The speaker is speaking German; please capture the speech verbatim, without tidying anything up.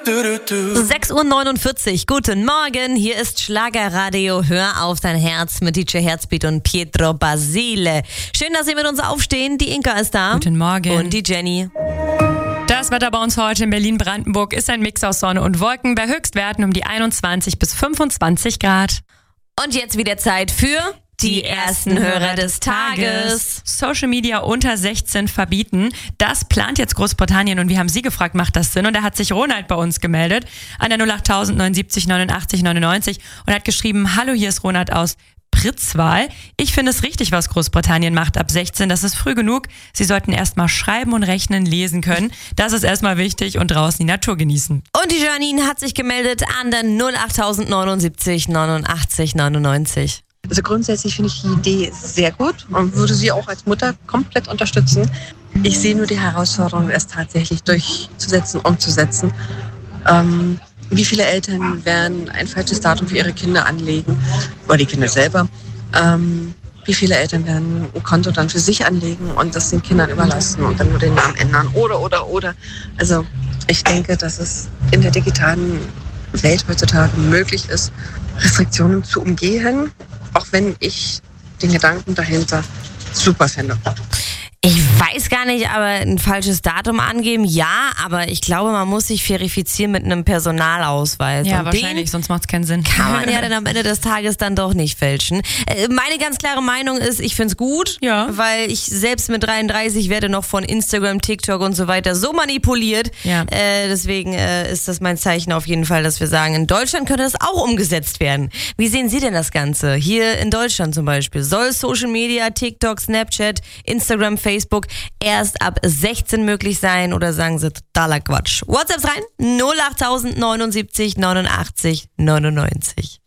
sechs Uhr neunundvierzig, guten Morgen, hier ist Schlagerradio, hör auf dein Herz mit D J Herzbeat und Pietro Basile. Schön, dass Sie mit uns aufstehen, die Inka ist da. Guten Morgen. Und die Jenny. Das Wetter bei uns heute in Berlin-Brandenburg ist ein Mix aus Sonne und Wolken bei Höchstwerten um die einundzwanzig bis fünfundzwanzig Grad. Und jetzt wieder Zeit für die ersten Hörer des Tages. Social Media unter sechzehn verbieten. Das plant jetzt Großbritannien und wir haben Sie gefragt, macht das Sinn? Und da hat sich Ronald bei uns gemeldet an der null acht neunundsiebzig neunundachtzig neunundneunzig und hat geschrieben, hallo, hier ist Ronald aus Pritzwal. Ich finde es richtig, was Großbritannien macht ab sechzehn. Das ist früh genug. Sie sollten erstmal schreiben und rechnen, lesen können. Das ist erstmal wichtig und draußen die Natur genießen. Und die Janine hat sich gemeldet an der null acht neunundsiebzig neunundachtzig neunundneunzig. Also grundsätzlich finde ich die Idee sehr gut und würde sie auch als Mutter komplett unterstützen. Ich sehe nur die Herausforderung, es tatsächlich durchzusetzen, umzusetzen. Ähm, wie viele Eltern werden ein falsches Datum für ihre Kinder anlegen, oder die Kinder selber? Ähm, wie viele Eltern werden ein Konto dann für sich anlegen und das den Kindern überlassen und dann nur den Namen ändern? Oder, oder, oder. Also ich denke, dass es in der digitalen Welt heutzutage möglich ist, Restriktionen zu umgehen. Auch wenn ich den Gedanken dahinter super finde. Ich weiß gar nicht, aber ein falsches Datum angeben, ja, aber ich glaube, man muss sich verifizieren mit einem Personalausweis. Ja, und wahrscheinlich, den sonst macht es keinen Sinn. kann man ja dann am Ende des Tages dann doch nicht fälschen. Äh, meine ganz klare Meinung ist, ich find's gut, Ja. weil ich selbst mit dreiunddreißig werde noch von Instagram, TikTok und so weiter so manipuliert. Ja. Äh, deswegen äh, ist das mein Zeichen auf jeden Fall, dass wir sagen, in Deutschland könnte das auch umgesetzt werden. Wie sehen Sie denn das Ganze? Hier in Deutschland zum Beispiel. Soll Social Media, TikTok, Snapchat, Instagram, Facebook erst ab sechzehn möglich sein oder sagen Sie totaler Quatsch? WhatsApps rein null acht neunundsiebzig neunundachtzig neunundneunzig.